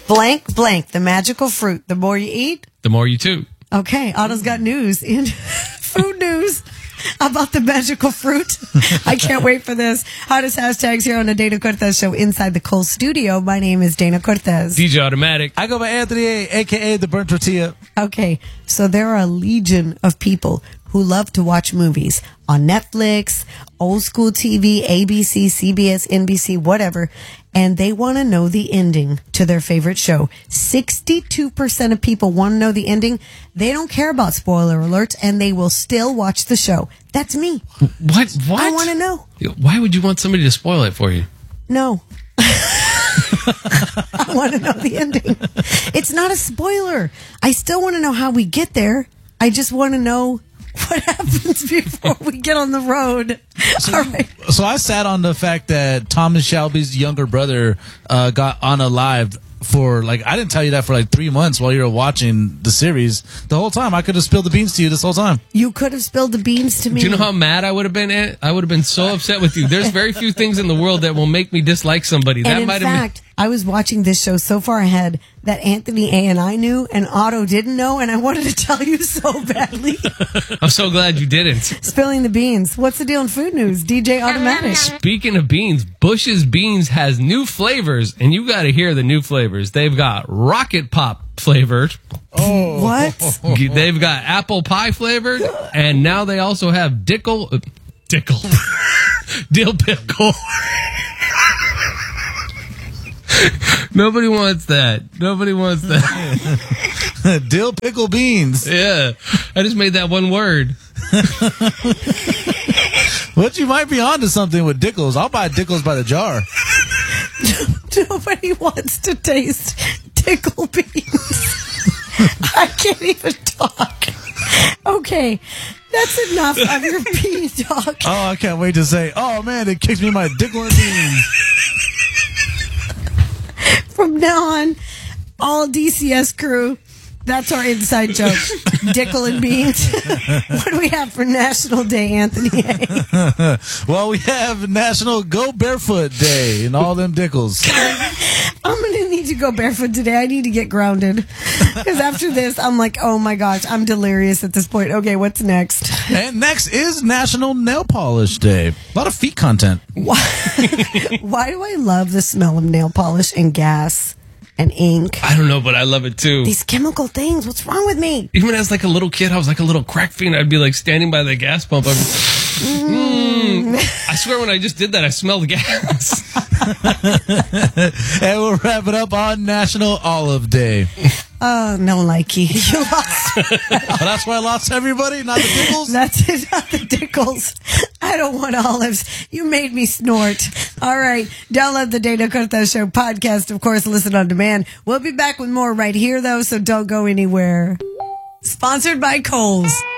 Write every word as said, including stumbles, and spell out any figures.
Blank, blank, the magical fruit. The more you eat, the more you toot. Okay, Otto's got news in food news about the magical fruit. I can't wait for this. Hottest hashtags here on the Dana Cortez Show inside the Cole Studio. My name is Dana Cortez. D J Automatic. I go by Anthony A, a k a. The Burnt Tortilla. Okay, so there are a legion of people who love to watch movies on Netflix, old school T V, A B C, C B S, N B C, whatever, and they want to know the ending to their favorite show. sixty-two percent of people want to know the ending. They don't care about spoiler alerts, and they will still watch the show. That's me. What? What? I want to know. Why would you want somebody to spoil it for you? No. I want to know the ending. It's not a spoiler. I still want to know how we get there. I just want to know what happens before we get on the road. So, All right. so I sat on the fact that Thomas Shelby's younger brother uh, got unalived for, like, I didn't tell you that for like three months while you were watching the series. The whole time. I could have spilled the beans to you this whole time. You could have spilled the beans to me. Do you know how mad I would have been? Ant? I would have been so upset with you. There's very few things in the world that will make me dislike somebody. That and in might fact, have I was watching this show so far ahead that Anthony A. and I knew and Otto didn't know, and I wanted to tell you so badly. I'm so glad you didn't. Spilling the beans. What's the deal in food news? D J Automatic. Speaking of beans, Bush's Beans has new flavors, and you got to hear the new flavors. They've got Rocket Pop flavored. Oh. What? They've got apple pie flavored, and now they also have dickle, uh, dickle, dill pickle. Nobody wants that. Nobody wants that. Dill pickle beans. Yeah. I just made that one word. But you might be onto something with Dickles. I'll buy Dickles by the jar. Nobody wants to taste tickle beans. I can't even talk. Okay, that's enough of your bean talk. Oh, I can't wait to say, oh man, it kicks me my Dickle and beans. From now on, all D C S crew, that's our inside joke. Dickle and beans. What do we have for National Day, Anthony A? Well, we have National Go Barefoot Day and all them Dickles. I'm going to need to go barefoot today. I need to get grounded. Because after this, I'm like, oh my gosh, I'm delirious at this point. Okay, what's next? And next is National Nail Polish Day. A lot of feet content. Why, why do I love the smell of nail polish and gas and ink? I don't know, but I love it too. These chemical things. What's wrong with me? Even as like a little kid, I was like a little crack fiend. I'd be like standing by the gas pump. I'd be, mm. I swear when I just did that, I smelled gas. And we'll wrap it up on National Olive Day. Oh, no likey. You lost. Oh, that's why I lost everybody, not the Dickles? That's it, not the Dickles. I don't want olives. You made me snort. All right. Download the Dana Cortez Show podcast. Of course, listen on demand. We'll be back with more right here, though, so don't go anywhere. Sponsored by Kohl's.